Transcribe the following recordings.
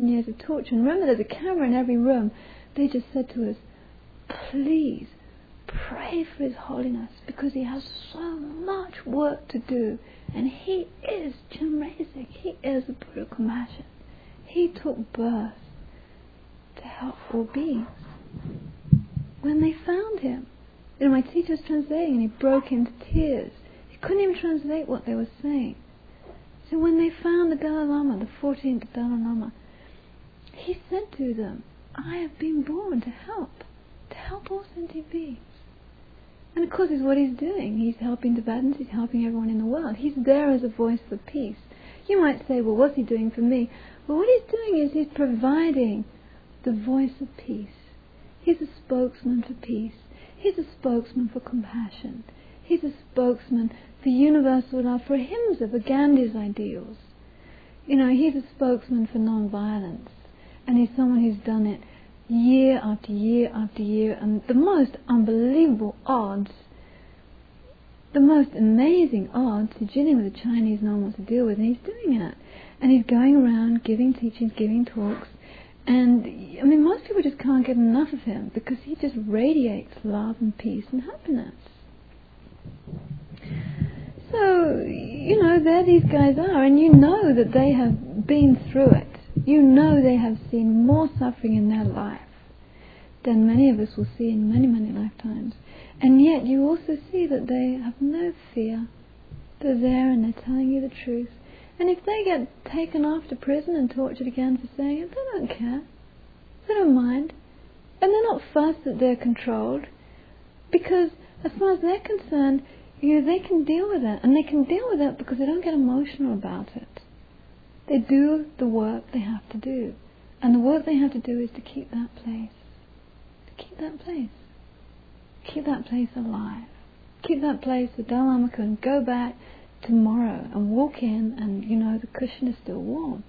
years of torture. And remember, there's a camera in every room. They just said to us, please pray for His Holiness, because he has so much work to do. And he is Chenrezig. He is the Buddha of compassion. He took birth to help all beings. When they found him, my teacher was translating and he broke into tears. He couldn't even translate what they were saying. So when they found the Dalai Lama, the 14th Dalai Lama, he said to them, I have been born to help all sentient beings. And of course, it's what he's doing. He's helping Tibetans, he's helping everyone in the world. He's there as a voice for peace. You might say, well, what's he doing for me? Well, what he's doing is he's providing the voice of peace. He's a spokesman for peace. He's a spokesman for compassion. He's a spokesman for universal love, for Ahimsa, for Gandhi's ideals. He's a spokesman for non-violence. And he's someone who's done it year after year after year, and the most unbelievable odds, the most amazing odds, he's dealing with the Chinese no one wants to deal with, and he's doing it. And he's going around giving teachings, giving talks, and most people just can't get enough of him, because he just radiates love and peace and happiness. So, there these guys are, and that they have been through it. They have seen more suffering in their life than many of us will see in many, many lifetimes. And yet you also see that they have no fear. They're there and they're telling you the truth. And if they get taken off to prison and tortured again for saying it, they don't care. They don't mind. And they're not fussed that they're controlled. Because as far as they're concerned, they can deal with it. And they can deal with it because they don't get emotional about it. They do the work they have to do. And the work they have to do is to keep that place. To keep that place. Keep that place alive. Keep that place so Dalai Lama can go back tomorrow and walk in and, the cushion is still warm.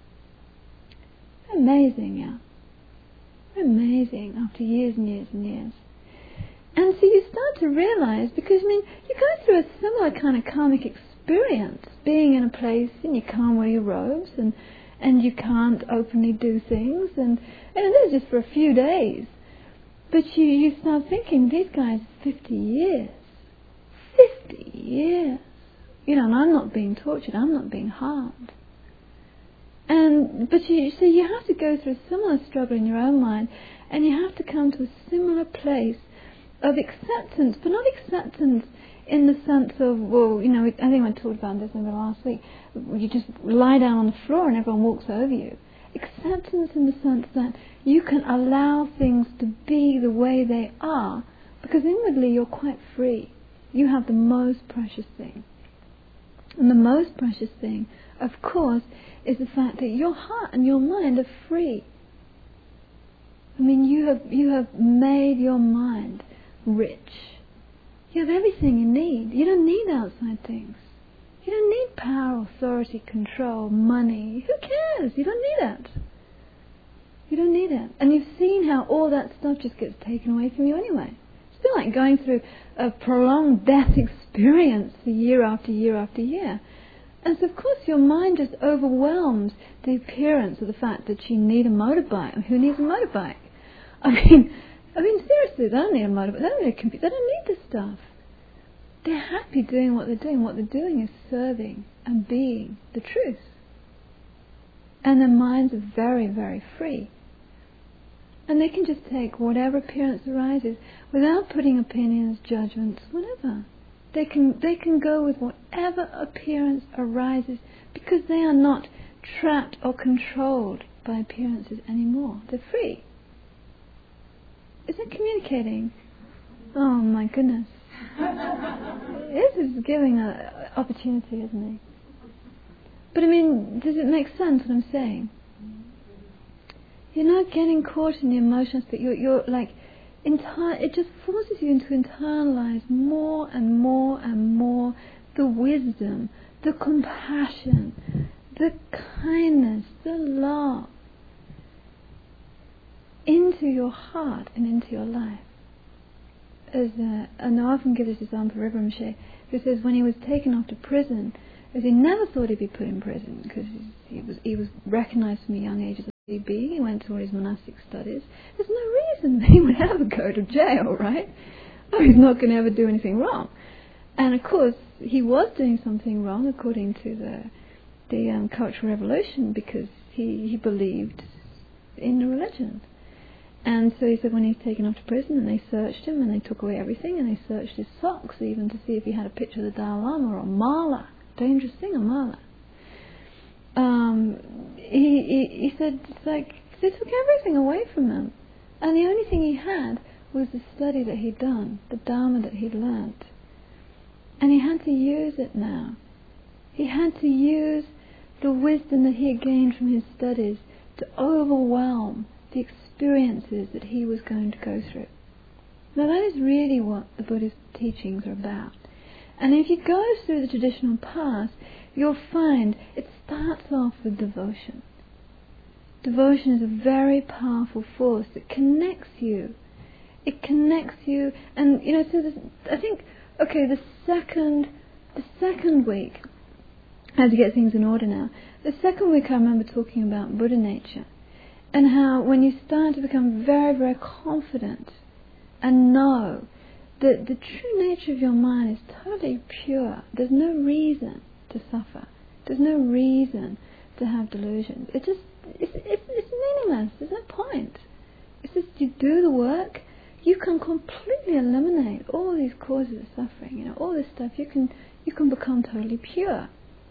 Amazing, yeah. Amazing after years and years and years. And so you start to realize, because, you go through a similar kind of karmic experience, being in a place and you can't wear your robes and you can't openly do things, and it is just for a few days. But you start thinking, these guys, 50 years. 50 years. And I'm not being tortured, I'm not being harmed. But you have to go through a similar struggle in your own mind, and you have to come to a similar place of acceptance, but not acceptance in the sense of, I think I talked about this maybe last week, you just lie down on the floor and everyone walks over you. Acceptance in the sense that you can allow things to be the way they are, because inwardly you're quite free. You have the most precious thing. And the most precious thing, of course, is the fact that your heart and your mind are free. You have made your mind rich. You have everything you need. You don't need outside things. You don't need power, authority, control, money. Who cares? You don't need it. You don't need it. And you've seen how all that stuff just gets taken away from you anyway. It's a bit like going through a prolonged death experience for year after year after year. And so, of course, your mind just overwhelms the appearance of the fact that you need a motorbike. Who needs a motorbike? Seriously, they don't need a motorbike. They don't need a computer. They don't need this stuff. They're happy doing what they're doing. What they're doing is serving and being the truth. And their minds are very, very free. And they can just take whatever appearance arises without putting opinions, judgments, whatever. They can go with whatever appearance arises, because they are not trapped or controlled by appearances anymore. They're free. Is it communicating? Oh my goodness. This is giving an opportunity, isn't it? But does it make sense what I'm saying? You're not getting caught in the emotions, but you're like, it just forces you to internalize more and more and more the wisdom, the compassion, the kindness, the love into your heart and into your life. And I often give this example of Rinpoche, who says when he was taken off to prison, as he never thought he'd be put in prison, because he was recognized from a young age as He went to all his monastic studies. There's no reason that he would ever go to jail, right? Oh, he's not going to ever do anything wrong. And of course, he was doing something wrong according to the Cultural Revolution, because he believed in the religion. And so he said when he was taken off to prison and they searched him and they took away everything and they searched his socks even to see if he had a picture of the Dalai Lama or a mala. Dangerous thing, a mala. He said, it's like, they took everything away from him. And the only thing he had was the study that he'd done, the Dharma that he'd learnt. And he had to use it now. He had to use the wisdom that he had gained from his studies to overwhelm the experiences that he was going to go through. Now that is really what the Buddhist teachings are about. And if you go through the traditional path, you'll find it starts off with devotion. Devotion is a very powerful force that connects you. It connects you, and so I think, the second week, as you get things in order now, the second week I remember talking about Buddha nature, and how when you start to become very, very confident and know that the true nature of your mind is totally pure, there's no reason to suffer. There's no reason to have delusions. It's meaningless. There's no point. It's just you do the work, you can completely eliminate all these causes of suffering. All this stuff. You can become totally pure.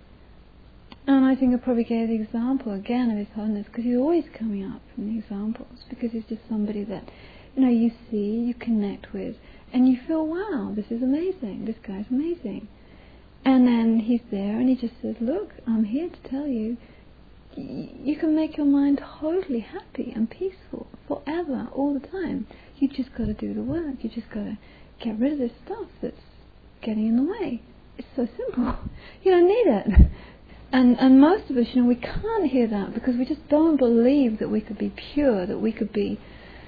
And I think I probably gave the example again of His Holiness, because he's always coming up in the examples, because he's just somebody that you see, you connect with, and you feel, wow, this is amazing. This guy's amazing. And then he's there and he just says, look, I'm here to tell you, you can make your mind totally happy and peaceful forever, all the time. You just got to do the work. You just got to get rid of this stuff that's getting in the way. It's so simple. You don't need it. And most of us, we can't hear that because we just don't believe that we could be pure, that we could be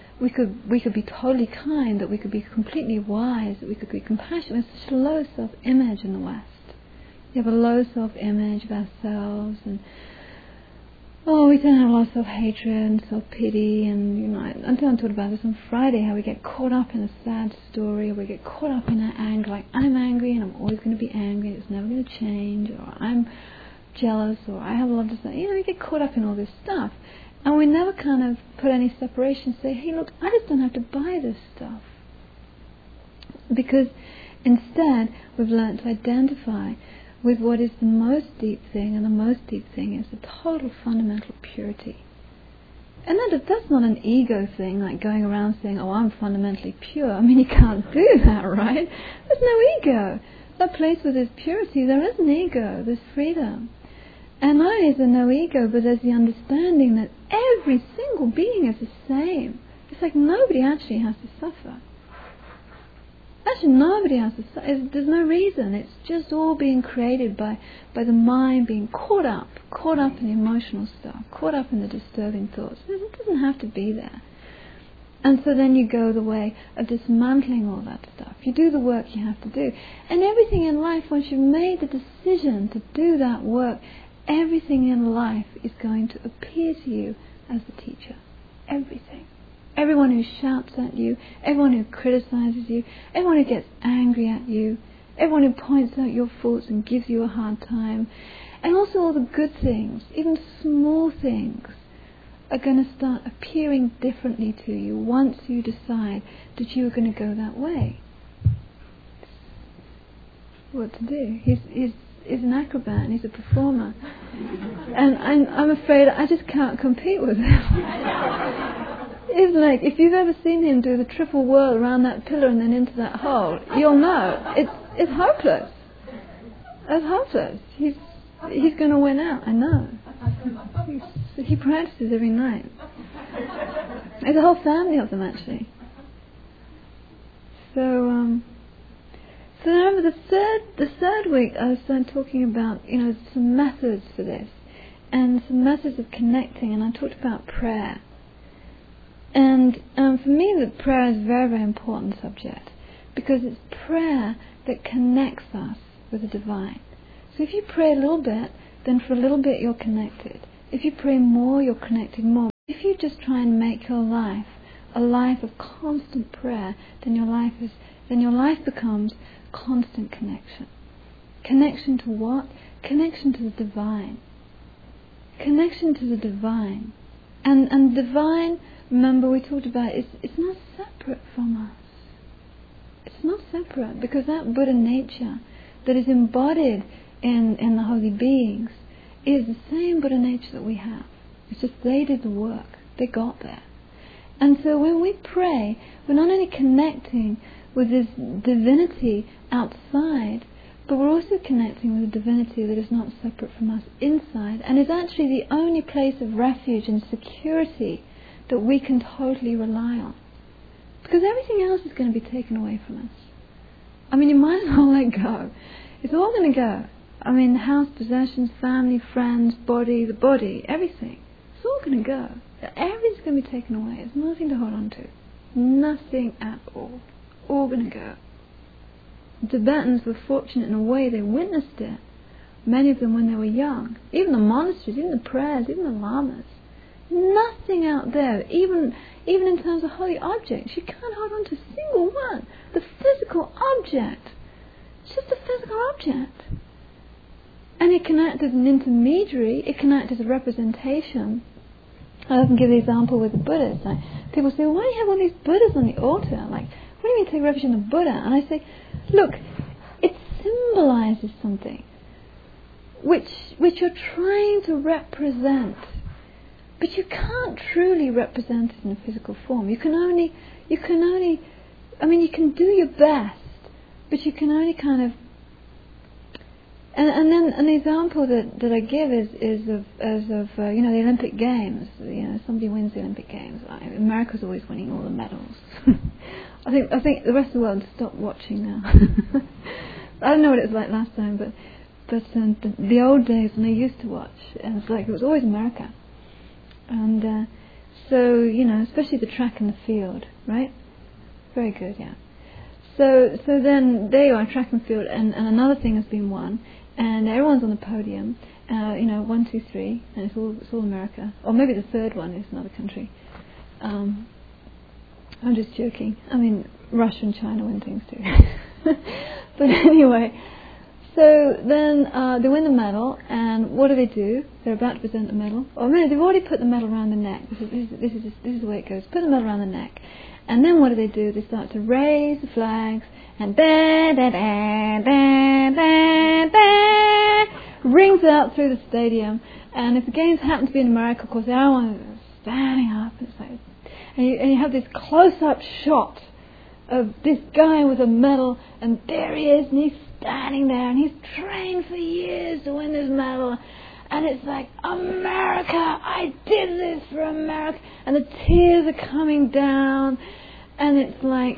totally kind, that we could be completely wise, that we could be compassionate. There's such a low self-image in the West. We have a low self-image of ourselves, and we don't have a lot of self-hatred and self-pity, and I'm talking about this on Friday, how we get caught up in a sad story, or we get caught up in our anger, like I'm angry and I'm always going to be angry, it's never going to change, or I'm jealous, or I have a lot to say. We get caught up in all this stuff, and we never kind of put any separation, say, hey look, I just don't have to buy this stuff, because instead we've learned to identify with what is the most deep thing, and the most deep thing is the total fundamental purity. And that's not an ego thing, like going around saying, I'm fundamentally pure. You can't do that, right? There's no ego. That place where there's purity, there is an ego, there's freedom. And not only is there no ego, but there's the understanding that every single being is the same. It's like nobody actually has to suffer. Actually, nobody has to suffer. There's no reason. It's just all being created by the mind being caught up in the emotional stuff, caught up in the disturbing thoughts. It doesn't have to be there. And so then you go the way of dismantling all that stuff. You do the work you have to do. And everything in life, once you've made the decision to do that work, everything in life is going to appear to you as the teacher. Everything. Everyone who shouts at you, everyone who criticizes you, everyone who gets angry at you, everyone who points out your faults and gives you a hard time, and also all the good things, even small things, are going to start appearing differently to you once you decide that you are going to go that way. What to do? He's an acrobat and he's a performer, and I'm afraid I just can't compete with him. It's like, if you've ever seen him do the triple whirl around that pillar and then into that hole, you'll know it's hopeless. It's hopeless. He's going to win out. I know. He practices every night. There's a whole family of them actually. So remember the third week I was talking about some methods for this and some methods of connecting, and I talked about prayer. And for me, the prayer is a very, very important subject, because it's prayer that connects us with the divine. So if you pray a little bit, then for a little bit you're connected. If you pray more, you're connected more. If you just try and make your life a life of constant prayer, then your life becomes constant connection. Connection to what? Connection to the divine. Connection to the divine. And divine, remember we talked about, it's not separate from us. It's not separate, because that Buddha nature that is embodied in the holy beings is the same Buddha nature that we have. It's just they did the work. They got there. And so when we pray, we're not only connecting with this divinity outside, but we're also connecting with a divinity that is not separate from us inside, and is actually the only place of refuge and security that we can totally rely on. Because everything else is going to be taken away from us. I mean, you might as well let go. It's all going to go. I mean, house, possessions, family, friends, body, the body, everything. It's all going to go. Everything's going to be taken away. There's nothing to hold on to. Nothing at all. All going to go. The Tibetans were fortunate in a way. They witnessed it. Many of them when they were young. Even the monasteries, even the prayers, even the lamas. Nothing out there, even in terms of holy objects. You can't hold on to a single one. The physical object. It's just a physical object. And it can act as an intermediary. It can act as a representation. I often give the example with the Buddhas. Like, people say, well, why do you have all these Buddhas on the altar? Like, what do you mean take refuge in the Buddha? And I say, look, it symbolizes something which you're trying to represent. But you can't truly represent it in a physical form. You can only, I mean, you can do your best, but you can only kind of. And then an example that I give is of the Olympic Games. Somebody wins the Olympic Games. America's always winning all the medals. I think the rest of the world stopped watching now. I don't know what it was like last time, but the old days when they used to watch, and it's like it was always America. And so especially the track and the field, right? Very good, yeah. So then there you are, track and field, and another thing has been won. And everyone's on the podium, 1, 2, 3, and it's all America. Or maybe the third one is another country. I'm just joking. I mean, Russia and China win things too. But anyway, so then they win the medal, and what do? They're about to present the medal. Or maybe they've already put the medal around the neck. This is the way it goes. Put the medal around the neck. And then what do? They start to raise the flags, and rings out through the stadium. And if the games happen to be in America, of course, everyone is standing up. It's like, and you have this close-up shot of this guy with a medal, and there he is, and he's standing there, and he's trained for years to win this medal. And it's like, America, I did this for America. And the tears are coming down. And it's like,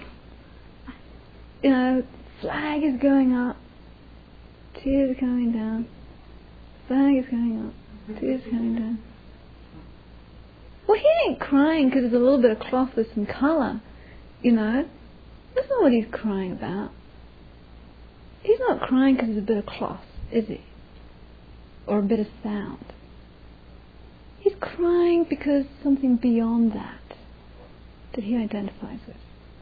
flag is going up. Tears are coming down. Flag is going up. Tears are coming down. Well, he ain't crying because there's a little bit of cloth with some colour. That's not what he's crying about. He's not crying because there's a bit of cloth, is he? Or a bit of sound. He's crying because something beyond that he identifies with.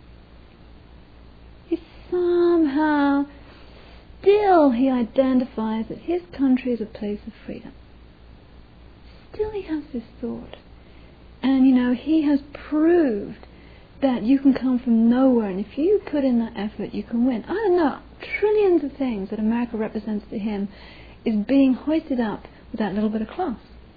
Somehow, still he identifies that his country is a place of freedom. Still he has this thought. And he has proved that you can come from nowhere, and if you put in that effort, you can win. I don't know, trillions of things that America represents to him is being hoisted up with that little bit of cloth.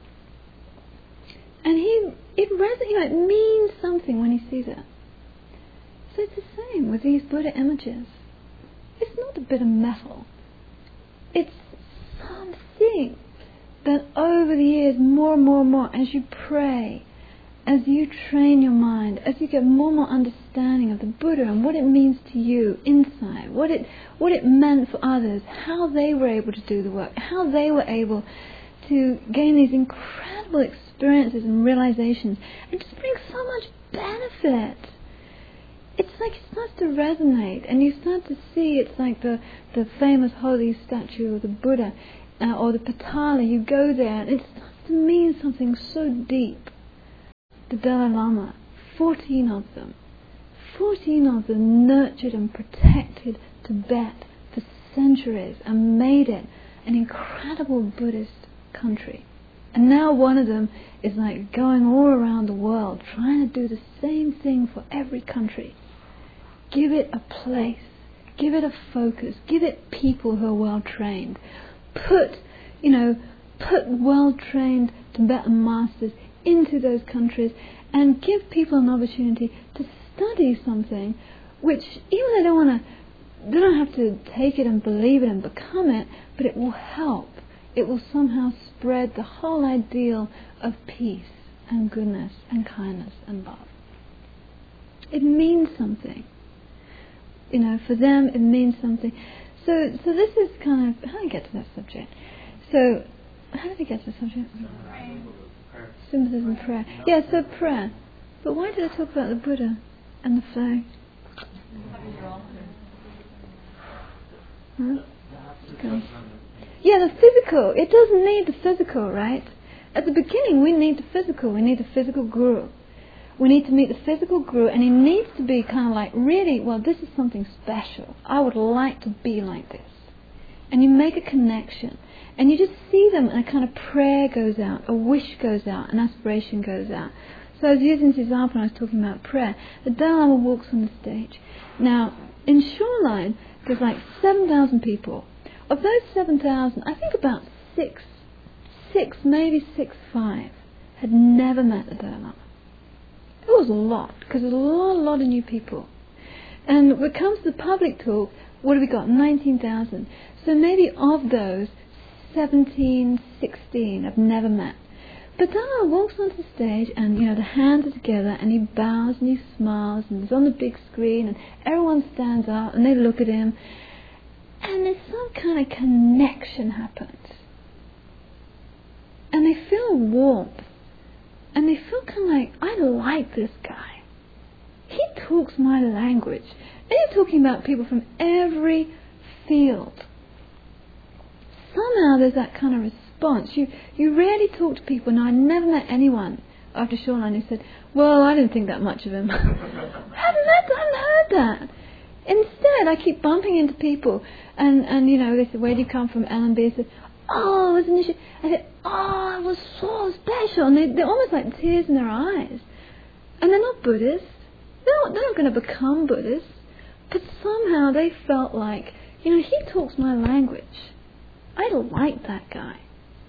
And it means something when he sees it. So it's the same with these Buddha images. It's not a bit of metal. It's something that over the years, more and more and more, as you pray, as you train your mind, as you get more and more understanding of the Buddha and what it means to you inside, what it meant for others, how they were able to do the work, how they were able to gain these incredible experiences and realizations, it just brings so much benefit. It's like it starts to resonate, and you start to see it's like the famous holy statue of the Buddha or the Patala. You go there, and it starts to mean something so deep. the Dalai Lama, 14 of them. 14 of them nurtured and protected Tibet for centuries and made it an incredible Buddhist country. And now one of them is like going all around the world trying to do the same thing for every country. Give it a place, give it a focus, give it people who are well trained. Put well trained Tibetan masters into those countries and give people an opportunity to study something which, even they don't have to take it and believe it and become it, but it will help. It will somehow spread the whole ideal of peace and goodness and kindness and love. It means something. For them it means something. So this is kind of, how do I get to that subject? So, how did we get to the subject? Symbolism, prayer. Yeah, so prayer. But why did I talk about the Buddha and the flag? Huh? Okay. Yeah, the physical. It doesn't need the physical, right? At the beginning, we need the physical. We need the physical guru. We need to meet the physical guru, and he needs to be kind of like, really, well, this is something special. I would like to be like this. And you make a connection. And you just see them, and a kind of prayer goes out, a wish goes out, an aspiration goes out. So I was using this example when I was talking about prayer. The Dalai Lama walks on the stage. Now, in Shoreline, there's like 7,000 people. Of those 7,000, I think about six, maybe 5, had never met the Dalai Lama. It was a lot, because there's a lot of new people. And when it comes to the public talk, what have we got? 19,000. So maybe of those, 17, 16 have never met. But Dalai walks onto the stage and, the hands are together and he bows and he smiles and it's on the big screen and everyone stands up and they look at him and there's some kind of connection happens. And they feel warmth and they feel kind of like, I like this guy. He talks my language. And you're talking about people from every field. Somehow there's that kind of response. You rarely talk to people. Now, I never met anyone after Shoreline who said, well, I didn't think that much of him. I haven't heard that. Instead, I keep bumping into people and they said, where do you come from? Allenby. I said, oh, it was an issue. I said, oh, it was so special. And they're almost like tears in their eyes. And they're not Buddhists. They're not going to become Buddhists. But somehow they felt like, he talks my language. I like that guy.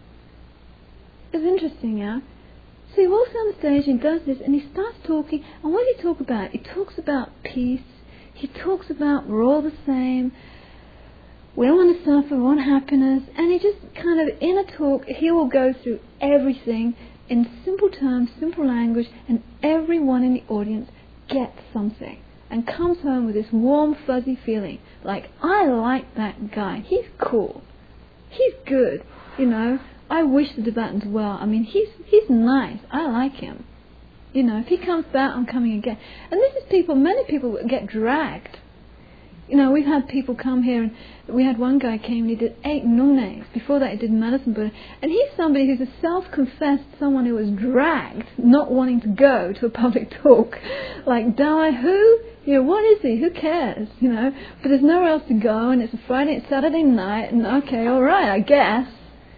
It's interesting, yeah? So he walks on the stage and does this and he starts talking. And what does he talk about? He talks about peace. He talks about we're all the same. We don't want to suffer, we want happiness. And he just kind of, in a talk, he will go through everything in simple terms, simple language, and everyone in the audience gets something. And comes home with this warm, fuzzy feeling. Like, I like that guy. He's cool. He's good, I wish the Tibetans well. I mean, he's nice. I like him. If he comes back, I'm coming again. And this is many people get dragged. We've had people come here, and we had one guy came and he did 8 nungnes. Before that he did medicine Buddha. And he's somebody who's a self-confessed someone who was dragged, not wanting to go to a public talk. Like, Dalai who? What is he? Who cares? But there's nowhere else to go, and it's a Saturday night, and okay, all right, I guess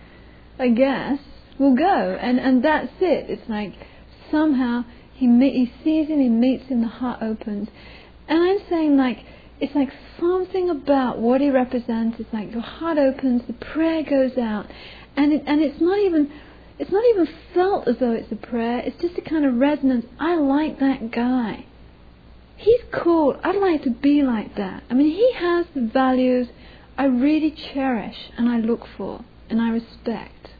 we'll go, and that's it. It's like somehow he sees him, he meets him, the heart opens, and I'm saying like it's like something about what he represents. It's like your heart opens, the prayer goes out, and it's not even felt as though it's a prayer. It's just a kind of resonance. I like that guy. He's cool. I'd like to be like that. I mean, he has the values I really cherish and I look for and I respect.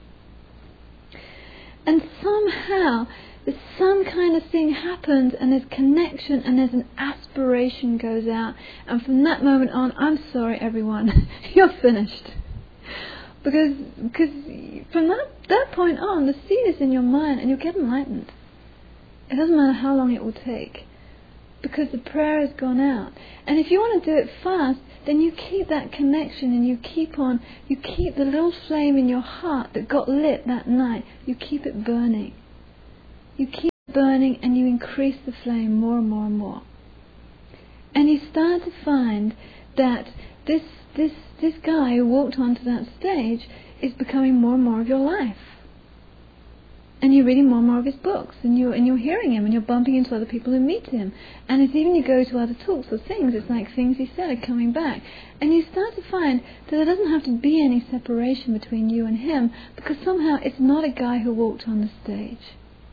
And somehow some kind of thing happens and there's connection and there's an aspiration goes out. And from that moment on, I'm sorry everyone, you're finished. Because from that point on, the seed is in your mind and you'll get enlightened. It doesn't matter how long it will take. Because the prayer has gone out. And if you want to do it fast, then you keep that connection and you keep the little flame in your heart that got lit that night, you keep it burning. You keep burning, and you increase the flame more and more and more. And you start to find that this guy who walked onto that stage is becoming more and more of your life. And you're reading more and more of his books, and you're hearing him, and you're bumping into other people who meet him. And it's even you go to other talks or things, it's like things he said are coming back. And you start to find that there doesn't have to be any separation between you and him, because somehow it's not a guy who walked on the stage.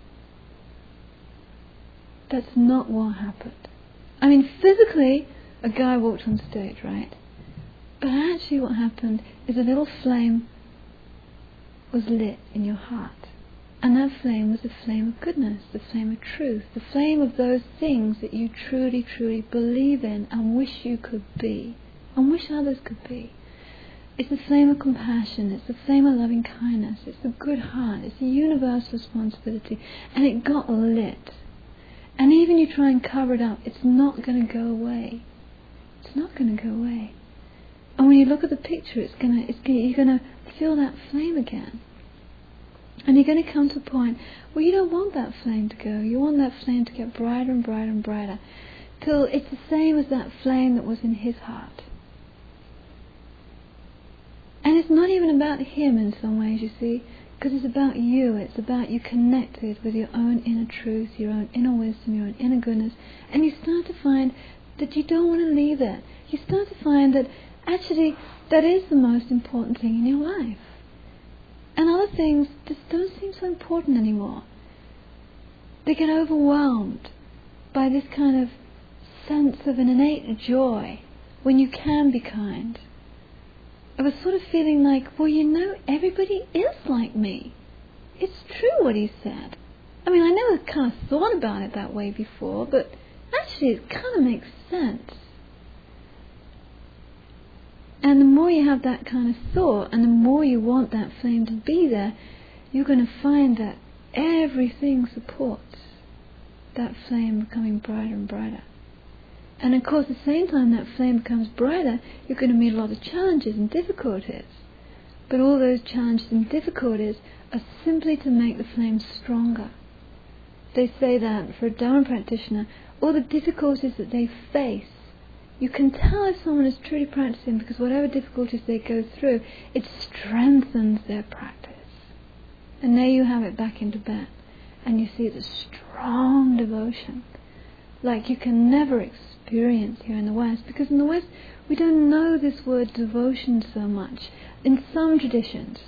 That's not what happened. I mean, physically, a guy walked on stage, right? But actually what happened is a little flame was lit in your heart. And that flame was the flame of goodness, the flame of truth, the flame of those things that you truly, truly believe in and wish you could be, and wish others could be. It's the flame of compassion, it's the flame of loving kindness, it's the good heart, it's the universal responsibility, and it got lit. And even you try and cover it up, it's not going to go away. It's not going to go away. And when you look at the picture, you're going to feel that flame again. And you're going to come to a point where you don't want that flame to go. You want that flame to get brighter and brighter and brighter, till it's the same as that flame that was in his heart. And it's not even about him in some ways, you see, because it's about you. It's about you connected with your own inner truth, your own inner wisdom, your own inner goodness. And you start to find that you don't want to leave it. You start to find that actually that is the most important thing in your life. And other things just don't seem so important anymore. They get overwhelmed by this kind of sense of an innate joy when you can be kind. I was sort of feeling like, well, you know, everybody is like me. It's true what he said. I mean, I never kind of thought about it that way before, but actually it kind of makes sense. And the more you have that kind of thought, and the more you want that flame to be there, you're going to find that everything supports that flame becoming brighter and brighter. And of course, at the same time that flame becomes brighter, you're going to meet a lot of challenges and difficulties. But all those challenges and difficulties are simply to make the flame stronger. They say that for a Dharma practitioner, all the difficulties that they face, you can tell if someone is truly practicing, because whatever difficulties they go through, it strengthens their practice. And there you have it back in Tibet. And you see the strong devotion, like you can never experience here in the West. Because in the West, we don't know this word devotion so much, in some traditions.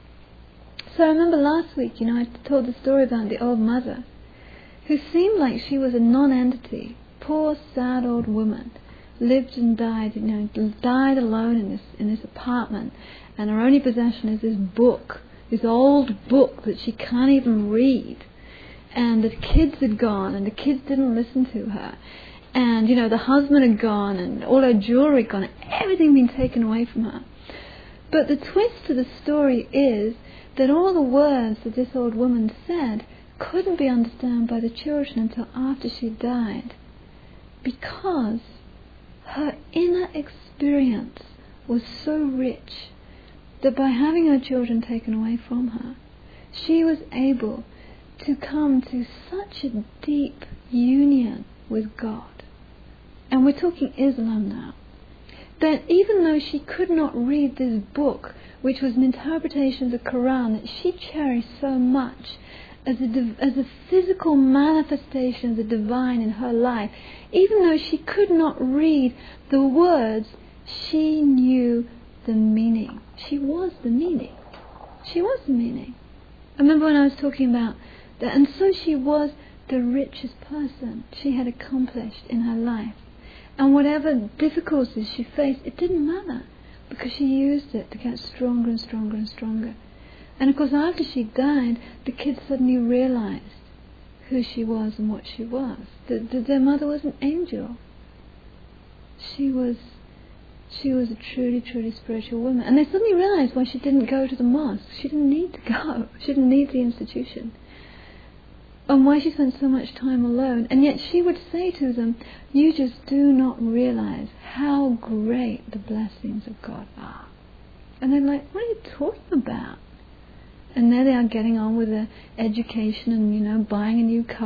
So I remember last week, I told the story about the old mother, who seemed like she was a non-entity. Poor, sad old woman. Lived and died, died alone in this apartment, and her only possession is this book, this old book that she can't even read. And the kids had gone, and the kids didn't listen to her. And, the husband had gone, and all her jewelry had gone, and everything had been taken away from her. But the twist to the story is that all the words that this old woman said couldn't be understood by the children until after she died, because her inner experience was so rich that by having her children taken away from her, she was able to come to such a deep union with God. And we're talking Islam now. That even though she could not read this book, which was an interpretation of the Quran that she cherished so much, as a physical manifestation of the divine in her life, even though she could not read the words, she knew the meaning. She was the meaning. She was the meaning. I remember when I was talking about that, and so she was the richest person she had accomplished in her life. And whatever difficulties she faced, it didn't matter, because she used it to get stronger and stronger and stronger. And of course, after she died, the kids suddenly realized who she was and what she was. Their mother was an angel. She was a truly, truly spiritual woman. And they suddenly realized why she didn't go to the mosque. She didn't need to go. She didn't need the institution. And why she spent so much time alone. And yet she would say to them, you just do not realize how great the blessings of God are. And they're like, what are you talking about? And there they are getting on with their education and, buying a new car.